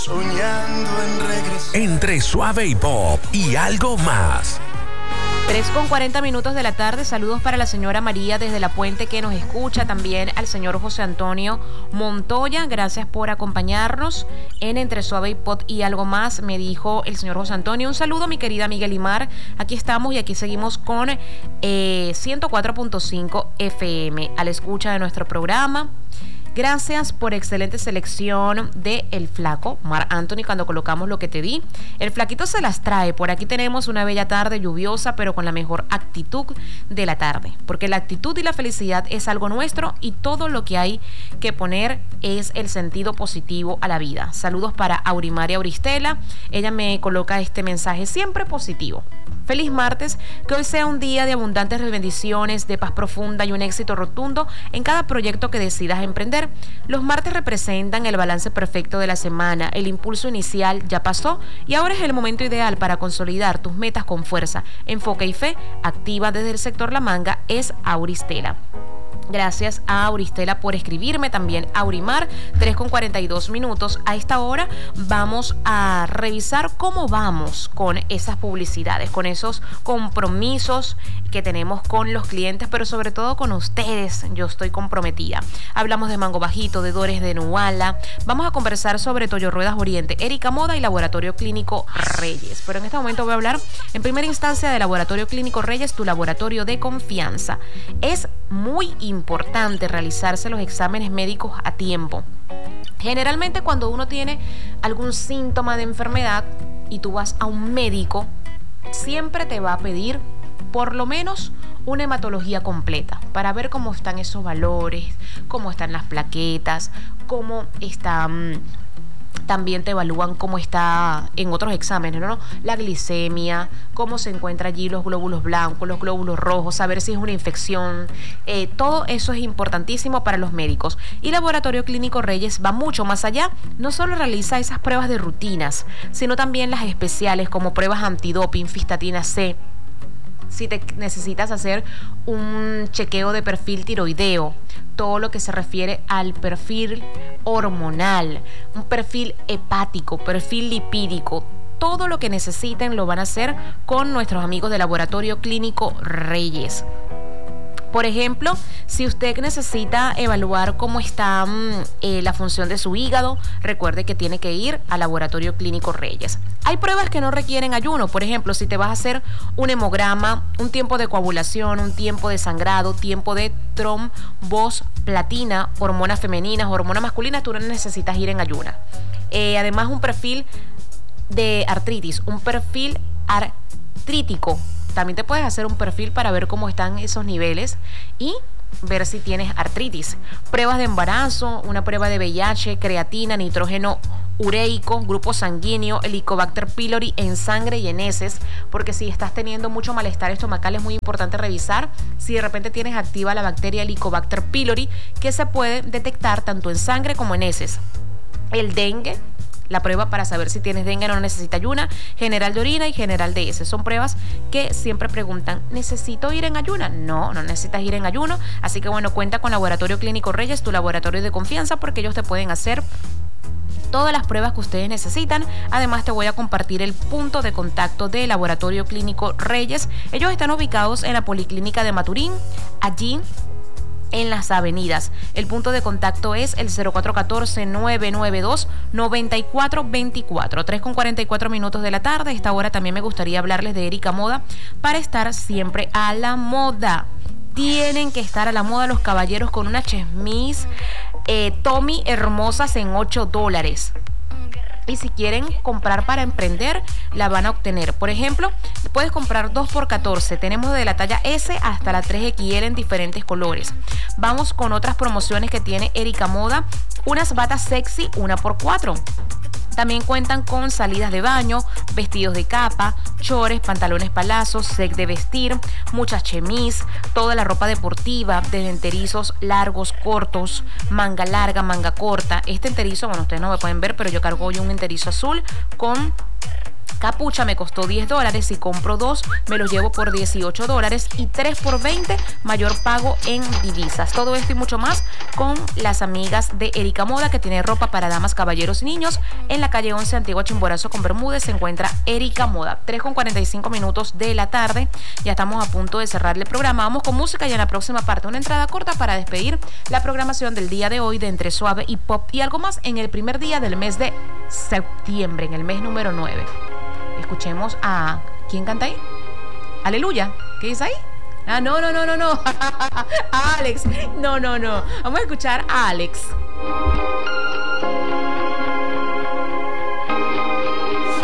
Soñando en regreso. Entre suave y pop y algo más. 3:40 de la tarde. Saludos para la señora María desde La Puente que nos escucha. También al señor José Antonio Montoya. Gracias por acompañarnos en Entre Suave y Pop y algo más. Me dijo el señor José Antonio. Un saludo, mi querida Miguel Imar. Aquí estamos y aquí seguimos con 104.5 FM a la escucha de nuestro programa. Gracias por excelente selección de El Flaco, Mar Anthony, cuando colocamos Lo que te di. El flaquito se las trae. Por aquí tenemos una bella tarde lluviosa, pero con la mejor actitud de la tarde. Porque la actitud y la felicidad es algo nuestro y todo lo que hay que poner es el sentido positivo a la vida. Saludos para Aurimaria Auristela. Ella me coloca este mensaje siempre positivo. Feliz martes, que hoy sea un día de abundantes bendiciones, de paz profunda y un éxito rotundo en cada proyecto que decidas emprender. Los martes representan el balance perfecto de la semana, el impulso inicial ya pasó y ahora es el momento ideal para consolidar tus metas con fuerza, enfoque y fe. Activa desde el sector La Manga es Auristela. Gracias a Auristela por escribirme, también Aurimar, 3:42. A esta hora vamos a revisar cómo vamos con esas publicidades, con esos compromisos que tenemos con los clientes, pero sobre todo con ustedes. Yo estoy comprometida. Hablamos de Mango Bajito, de Dores de Nuala. Vamos a conversar sobre Toyo Ruedas Oriente, Erika Moda y Laboratorio Clínico Reyes. Pero en este momento voy a hablar en primera instancia de Laboratorio Clínico Reyes, tu laboratorio de confianza. Es muy importante realizarse los exámenes médicos a tiempo. Generalmente cuando uno tiene algún síntoma de enfermedad y tú vas a un médico, siempre te va a pedir por lo menos una hematología completa para ver cómo están esos valores, cómo están las plaquetas, cómo están. También te evalúan cómo está en otros exámenes, ¿no? La glicemia, cómo se encuentra allí los glóbulos blancos, los glóbulos rojos, saber si es una infección. Todo eso es importantísimo para los médicos. Y Laboratorio Clínico Reyes va mucho más allá. No solo realiza esas pruebas de rutinas, sino también las especiales como pruebas antidoping, Fistatina C. Si te necesitas hacer un chequeo de perfil tiroideo, todo lo que se refiere al perfil hormonal, un perfil hepático, perfil lipídico, todo lo que necesiten lo van a hacer con nuestros amigos de Laboratorio Clínico Reyes. Por ejemplo, si usted necesita evaluar cómo está la función de su hígado, recuerde que tiene que ir al Laboratorio Clínico Reyes. Hay pruebas que no requieren ayuno. Por ejemplo, si te vas a hacer un hemograma, un tiempo de coagulación, un tiempo de sangrado, tiempo de trombosplatina, hormonas femeninas, hormonas masculinas, tú no necesitas ir en ayuna. Además, un perfil de artritis, un perfil artrítico. También te puedes hacer un perfil para ver cómo están esos niveles y ver si tienes artritis. Pruebas de embarazo, una prueba de VIH, creatina, nitrógeno ureico, grupo sanguíneo, Helicobacter pylori en sangre y en heces, porque si estás teniendo mucho malestar estomacal es muy importante revisar si de repente tienes activa la bacteria Helicobacter pylori, que se puede detectar tanto en sangre como en heces. El dengue, la prueba para saber si tienes dengue no necesita ayuna, general de orina y general de heces. Son pruebas que siempre preguntan, ¿necesito ir en ayuna? No, no necesitas ir en ayuno. Así que bueno, cuenta con Laboratorio Clínico Reyes, tu laboratorio de confianza, porque ellos te pueden hacer todas las pruebas que ustedes necesitan. Además, te voy a compartir el punto de contacto de Laboratorio Clínico Reyes. Ellos están ubicados en la Policlínica de Maturín, allí en las avenidas. El punto de contacto es el 0414-992-9424. 3:44 de la tarde. A esta hora también me gustaría hablarles de Erika Moda para estar siempre a la moda. Tienen que estar a la moda los caballeros con una chemise Tommy hermosas en $8. Y si quieren comprar para emprender, la van a obtener. Por ejemplo, puedes comprar 2x14. Tenemos de la talla S hasta la 3XL en diferentes colores. Vamos con otras promociones que tiene Erika Moda. Unas batas sexy 1x4. También cuentan con salidas de baño, vestidos de capa, chores, pantalones palazos, set de vestir, muchas chemis, toda la ropa deportiva, desde enterizos largos, cortos, manga larga, manga corta. Este enterizo, bueno, ustedes no me pueden ver, pero yo cargo hoy un enterizo azul con Capucha me costó $10. Si compro 2, me los llevo por $18. Y 3 por 20, mayor pago en divisas. Todo esto y mucho más con las amigas de Erika Moda, que tiene ropa para damas, caballeros y niños. En la calle 11, Antigua Chimborazo con Bermúdez, se encuentra Erika Moda. 3:45 de la tarde. Ya estamos a punto de cerrar el programa. Vamos con música y en la próxima parte una entrada corta para despedir la programación del día de hoy de Entre Suave y Pop y algo más en el primer día del mes de septiembre, en el mes número 9. Escuchemos a... ¿Quién canta ahí? Aleluya. ¿Qué dice ahí? Ah, no. Alex. No. Vamos a escuchar a Alex.